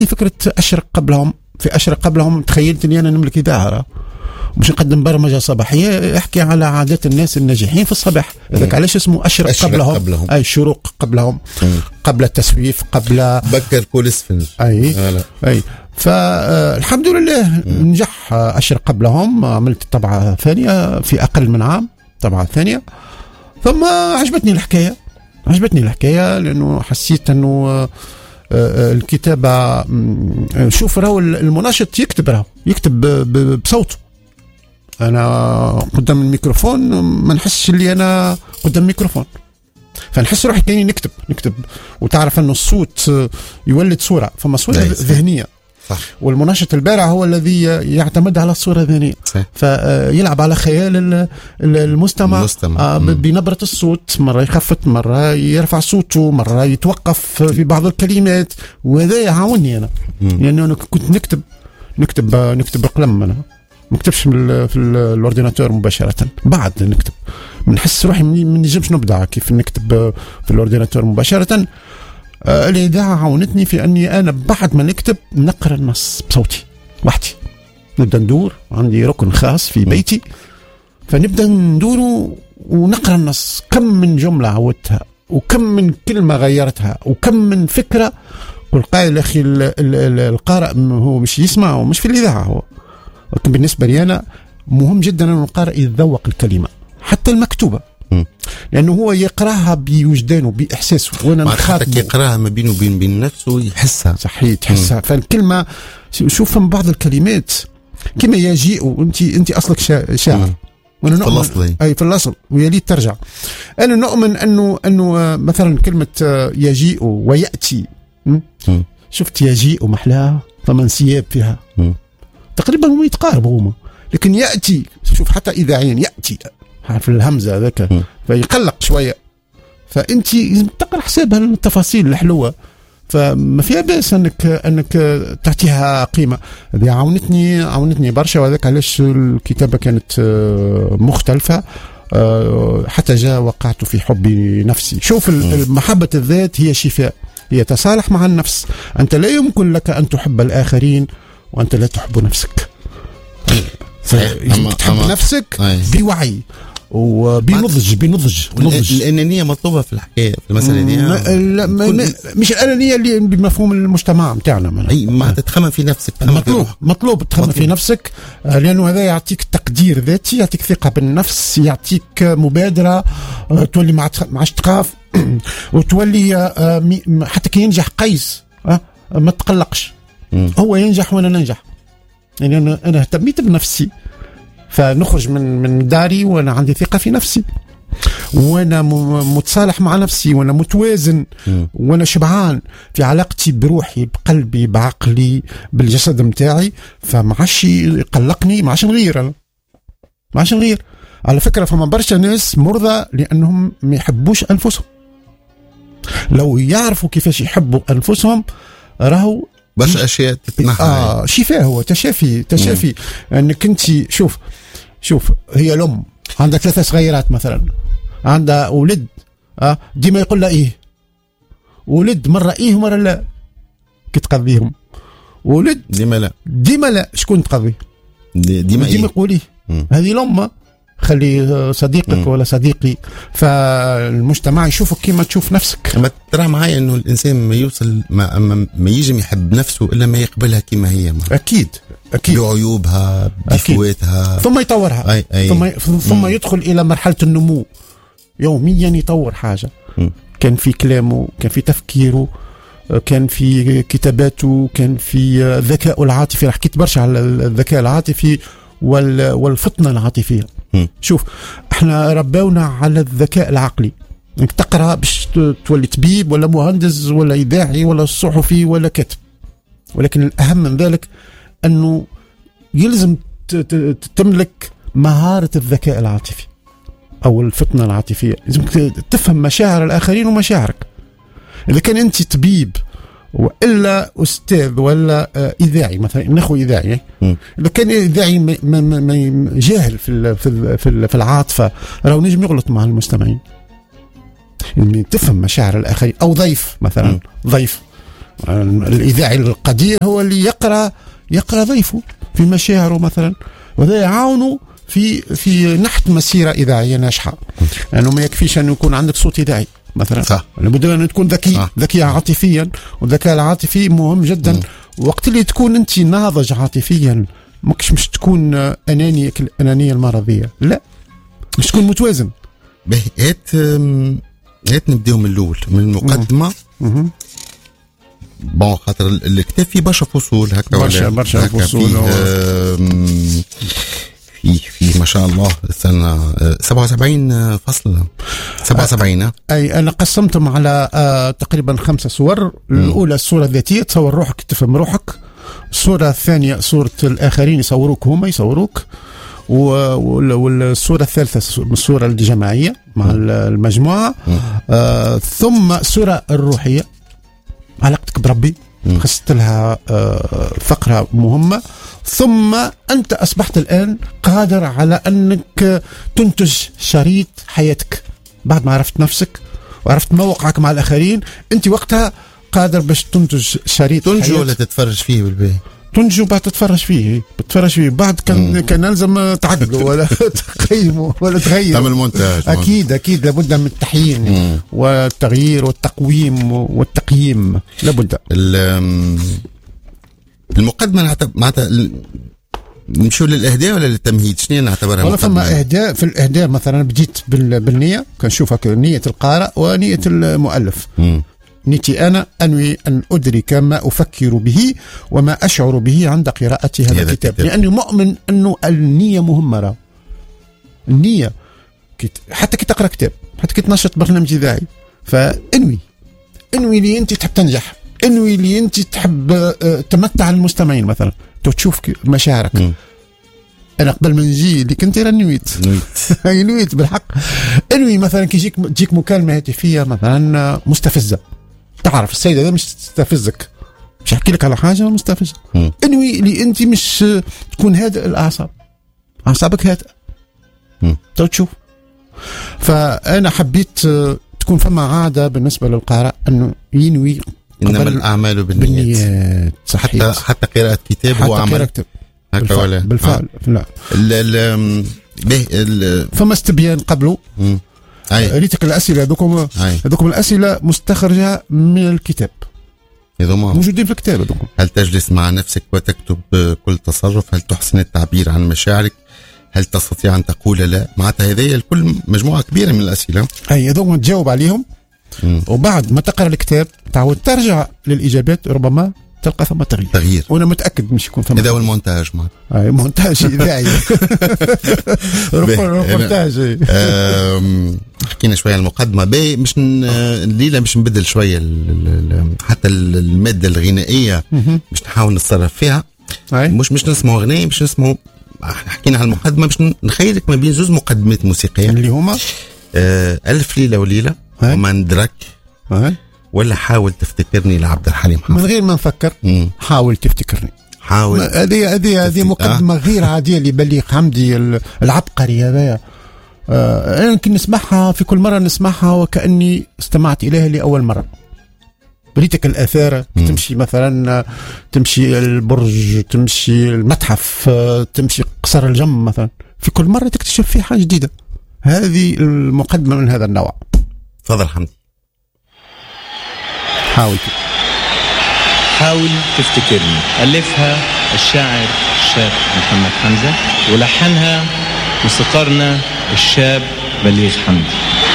فكرة أشرق قبلهم. في أشرق قبلهم تخيلت أني أنا نملك إذاعة مش نقدم برمجة صباحية يحكي على عادات الناس الناجحين في الصباح. هذاك علاش اسمه أشرق قبلهم. أي شروق قبلهم. قبل التسويف قبل بكر كل اسفنج. أي فالحمد لله نجح أشرق قبلهم. عملت طبعة ثانية في أقل من عام، طبعة ثانية. ثم عجبتني الحكاية لأنه حسيت أنه الكتابة، شوف راهو المناشط يكتب بصوته. أنا قدام الميكروفون ما نحسش اللي أنا قدام الميكروفون، فنحس روحي كأني نكتب. وتعرف أنه الصوت يولد صورة، فما صورة ذهنية. صح. والمناشط البارع هو الذي يعتمد على الصورة الذهنية، فيلعب على خيال المستمع بنبرة الصوت. مرة يخفت، مرة يرفع صوته، مرة يتوقف في بعض الكلمات، وهذا يعاونني أنا لأنه أنا كنت نكتب بقلم. أنا مكتبش في الأورديناتور مباشرة، بعد نكتب منحس روحي من نجمش نبدع كيف نكتب في الأورديناتور مباشرة. الإذاعة عاونتني في أني أنا بعد ما نكتب نقرأ النص بصوتي وحدي. نبدأ ندور، عندي ركن خاص في بيتي، فنبدأ ندور ونقرأ النص. كم من جملة عودتها، وكم من كلمة غيرتها، وكم من فكرة. والقائل أخي القارئ هو مش يسمع ومش في الإذاعة هو، لكن بالنسبة لي أنا مهم جدا أن القارئ يتذوق الكلمة حتى المكتوبة، لأنه هو يقراها بوجدانه بإحساسه. وأنا نخاطب يقراها ما بينه وبين نفسه يحسها. صحيح تحسها. فالكلمة شوف من بعض الكلمات كما يجيء. أنت أصلك شاعر، وأنا نؤمن في الأصل ويلي ترجع. أنا نؤمن أنه مثلا كلمة يجيء ويأتي، شفت يجيء محلاها فمن سياب فيها تقريبا هم يتقاربوا هما. لكن يأتي، شوف حتى إذاعيا يأتي في الهمزة ذاك فيقلق شوية، فأنت تقرأ حسابها التفاصيل الحلوة، فما فيها بأس أنك تعطيها قيمة. هذه عاونتني برشا، وذاك علاش الكتابة كانت مختلفة. حتى جاء وقعت في حب نفسي. شوف محبة الذات هي شفاء، هي تصالح مع النفس. أنت لا يمكن لك أن تحب الآخرين وأنت لا تحب نفسك. تحب نفسك بوعي بنضج. الأنانية مطلوبة في الحكاية، في المسألة دي. لا مش الأنانية اللي بمفهوم المجتمع متاعنا. ما تتخمم في نفسك. مطلوب تتخمم في نفسك، لأنه هذا يعطيك تقدير ذاتي، يعطيك ثقة بالنفس، يعطيك مبادرة. تولي ما عادش تخاف، وتولي حتى كي ينجح قيس ما تقلقش. هو ينجح وأنا ننجح، يعني أنا اهتميت بنفسي، فنخرج من داري وأنا عندي ثقة في نفسي، وأنا متصالح مع نفسي، وأنا متوازن، وأنا شبعان في علاقتي بروحي بقلبي بعقلي بالجسد متاعي. فما عادش يقلقني، ما عادش نغير. على فكرة فما برشا ناس مرضى لأنهم ما يحبوش أنفسهم. لو يعرفوا كيفاش يحبوا أنفسهم راهو باش أشياء تتنحى. شفاء، هو تشافي. أنك أنت شوف هي الأم عندها 3 صغيرات مثلا، عندها ولد ديما يقول لا إيه، ولد مرة إيه ومرة لا. كي تقضيهم ولد ديما لا شكون تقضيه؟ ديما يقول إيه. هذه الأم. خلي صديقك ولا صديقي، فالمجتمع يشوفك كيما تشوف نفسك. ما ترى معايا انه الانسان ما يوصل ما يجي يحب نفسه الا ما يقبلها كيما هي. اكيد بعيوبها بفواتها، ثم يطورها. ثم يدخل الى مرحله النمو، يوميا يطور حاجه. كان في كلامه، كان في تفكيره، كان في كتاباته، كان في الذكاء العاطفي. حكيت برشا على الذكاء العاطفي والفطنه العاطفيه. شوف احنا ربونا على الذكاء العقلي، انك تقرأ باش تولي طبيب ولا مهندس ولا إذاعي ولا صحفي ولا كاتب. ولكن الأهم من ذلك أنه يلزم تملك مهارة الذكاء العاطفي أو الفطنة العاطفية. لازم تفهم مشاعر الآخرين ومشاعرك. إذا كان أنت طبيب وإلا أستاذ ولا إذاعي، مثلا ناخذ إذاعي، إذا كان إذاعي جاهل في العاطفة راهو نجم يغلط مع المستمعين. يعني تفهم مشاعر الآخرين. أو ضيف مثلا، ضيف الإذاعي القدير هو اللي يقرأ ضيفه في مشاعره مثلا، وهذا يعاونه في نحت مسيرة إذاعية ناجحة. لأنه يعني ما يكفيش أن يكون عندك صوت إذاعي مثلا، لابد أن تكون ذكي عاطفيا، والذكاء العاطفي مهم جدا. وقت اللي تكون أنت ناضج عاطفيا، مش تكون أنانية المرضية، لا، مش تكون متوازن. هات نبداو من الأول، من المقدمة. بون خاطر الكتاب فيه برشا فصول هكا، برشا فصول، في ما شاء الله السنة 77 فصل 77. أي أنا قسمتهم على تقريبا 5 صور. الأولى الصورة الذاتية، تصور روحك تفهم روحك. الصورة الثانية صورة الآخرين يصوروك، هم يصوروك. والصورة الثالثة الصورة الجماعية مع المجموعة. ثم الصورة الروحية، علاقتك بربي، خصت لها فقرة مهمة. ثم أنت أصبحت الآن قادر على أنك تنتج شريط حياتك بعد ما عرفت نفسك وعرفت موقعك مع الآخرين. أنت وقتها قادر باش تنتج شريط. تنجو ولا تتفرج فيه بالباهي؟ تنجو بعد تتفرج فيه بعد كان لازم تعدله ولا تقيمه ولا تغير، تعمل مونتاج. أكيد لابد من التحيين والتغيير والتقويم والتقييم، لابد. المقدمة معناتها نمشوا للإهداء ولا للتمهيد؟ شنو نعتبرها مقدمة؟ فما إهداء. في الإهداء مثلا بديت بالنية، كنشوفك نية القارئ ونية المؤلف. نيتي أنا أنوي أن أدرك ما أفكر به وما أشعر به عند قراءة هذا الكتاب، لأني مؤمن أنه النية مهمة. النية حتى كي تقرأ كتاب، حتى كي تنشط برنامج إذاعي، فأنوي لي أنت تحب تنجح، انوي اللي انت تحب تمتع المستمعين مثلا، تشوف مشاعرك. انا قبل ما نجي اللي كنت نويت بالحق. انوي مثلا كي تجيك مكالمه هاتفيه مثلا مستفزه، تعرف السيده هذا مش تستفزك، مش احكي لك على حاجه مستفزه. انوي اللي انت مش تكون هادئ الاعصاب، اعصابك هادئه تشوف. فانا حبيت تكون فما عاده بالنسبه للقارئ انه ينوي، إنما الأعمال بالنيات. حتى قراءة كتاب هو عمل هكا ولا بالفعل. لا فما استبيان قبله. ريتك الأسئلة هذوكم الأسئلة مستخرجة من الكتاب، موجودين في الكتاب هذوكم. هل تجلس مع نفسك وتكتب كل تصرف؟ هل تحسن التعبير عن مشاعرك؟ هل تستطيع أن تقول لا؟ معناتها هذه الكل مجموعة كبيرة من الأسئلة، هذوكم تجاوب عليهم. وبعد ما تقرأ الكتاب تعود ترجع للإجابات، ربما تلقى ثم تغيير. وأنا متأكد مش يكون ثم. هذا هو المونتاج. مونتاج إذاعي. ريبورتاج. حكينا شوية المقدمة مش الليلة مش نبدل شوية حتى المادة الغنائية مش نحاول نتصرف فيها. مش نسمع أغنية، مش نسمع. حكينا على المقدمة، مش نخيرك ما بين زوز مقدمات موسيقية اللي هما ألف ليلة وليلة وما ندرك، ولا حاول تفتكرني لعبد الحليم حافظ. من غير ما نفكر حاول تفتكرني. هذه مقدمة غير عادية لبليغ حمدي العبقري هذا. أنا يمكن نسمعها في كل مرة نسمعها وكأني استمعت إليها لأول مرة. بريتك الآثار، تمشي مثلا، تمشي البرج، تمشي المتحف، تمشي قصر الجم مثلا، في كل مرة تكتشف فيه حاجة جديدة. هذه المقدمة من هذا النوع. تفضل حمدي. حاول تفتكرني. ألفها الشاعر الشاب محمد حمزة، ولحنها موسيقارنا الشاب بليغ حمدي.